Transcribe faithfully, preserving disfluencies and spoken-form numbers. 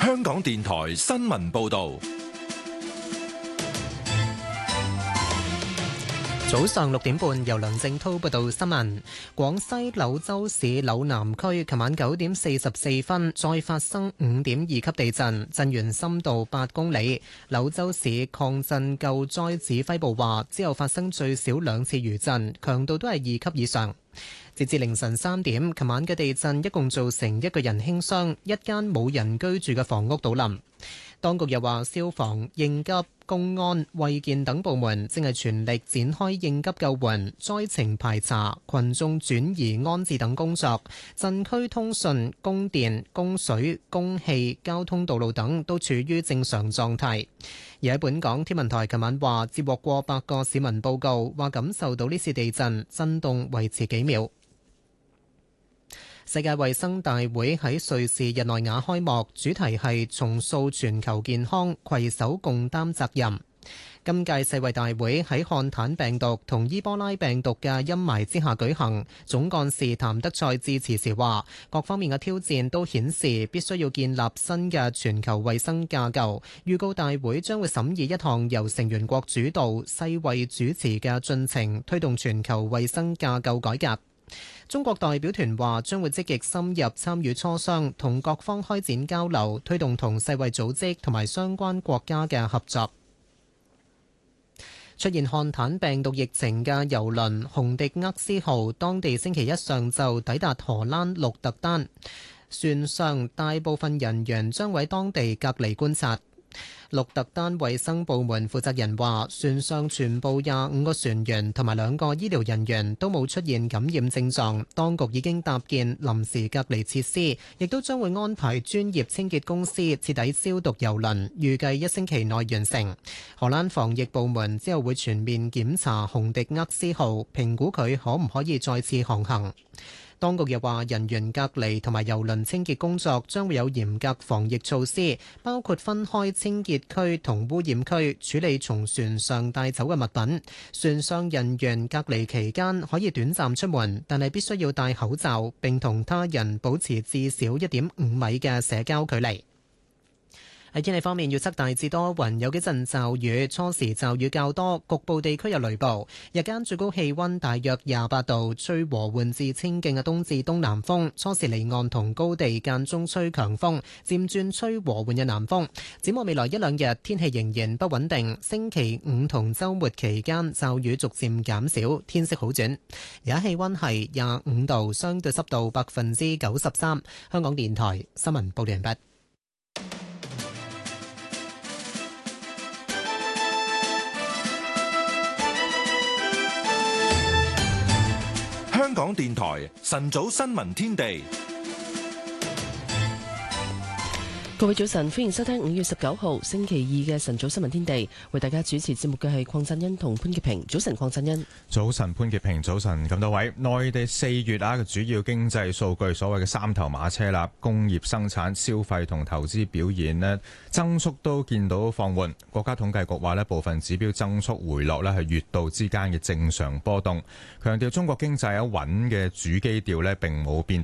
香港電台新聞報道。 早上六點半，由梁正濤報道新聞。廣西柳州市柳南區琴晚九點四十四分再發生五點二級地震，震源深度八公里。柳州市抗震救災指揮部話，之後發生最少兩次餘震，強度都係二級以上。截至凌晨三點，琴晚嘅地震一共造成一個人輕傷，一間冇人居住嘅房屋倒冧。當局又話，消防、應急、公安、衛健等部門正係全力展開應急救援、災情排查、群眾轉移安置等工作。震區通訊、供電、供水、供氣、交通道路等都處於正常狀態。而喺本港，天文台琴晚話接獲過百個市民報告，話感受到呢次地震震動維持幾秒。世界衛生大會喺瑞士日內瓦開幕，主題係重塑全球健康，攜手共擔責任。今屆世衛大會喺漢坦病毒同伊波拉病毒嘅陰霾之下舉行。總幹事譚德塞致辭時話，各方面嘅挑戰都顯示必須要建立新嘅全球衛生架構。預告大會將會審議一項由成員國主導、世衛主持嘅進程，推動全球衛生架構改革。中國代表團話將會積極深入參與磋商，同各方開展交流，推動同世衛組織同埋相關國家嘅合作。出現漢坦病毒疫情嘅郵輪紅迪厄斯號，當地星期一上晝抵達荷蘭鹿特丹，船上大部分人員將喺當地隔離觀察。鹿特丹衛生部門負責人話，船上全部廿五個船員同埋兩個醫療人員都冇出現感染症狀，當局已經搭建臨時隔離設施，亦都將會安排專業清潔公司徹底消毒郵輪，預計一星期內完成。荷蘭防疫部門之後會全面檢查紅迪厄斯號，評估佢可唔可以再次航行。當局又話，人員隔離同埋郵輪清潔工作將會有嚴格防疫措施，包括分開清潔區同污染區，處理從船上帶走嘅物品。船上人員隔離期間可以短暫出門，但係必須要戴口罩，並同他人保持至少一點五米嘅社交距離。喺天氣方面，預測大致多雲，有幾陣驟雨，初時驟雨較多，局部地區有雷暴。日間最高氣溫大約廿八度，吹和緩至清勁嘅東至東南風，初時離岸同高地間中吹強風，漸轉吹和緩嘅南風。展望未來一兩日，天氣仍然不穩定。星期五同週末期間驟雨逐漸減少，天色好轉。而家氣溫係廿五度，相對濕度百分之九十三。香港電台新聞報道完畢。 香港電台晨早新聞天地， 各位早晨，歡迎收聽五月十九號星期二嘅晨早新聞天地。為大家主持節目嘅係鄺振恩同潘潔平。早晨，鄺振恩。 早晨，潘潔平。早晨，咁多位。內地四月啊嘅主要經濟數據，所謂嘅三頭馬車啦，工業生產、消費同投資表現呢，增速都見到放緩。國家統計局話呢，部分指標增速回落呢，係月度之間嘅正常波動。強調中國經濟喺穩嘅主基調呢並冇變。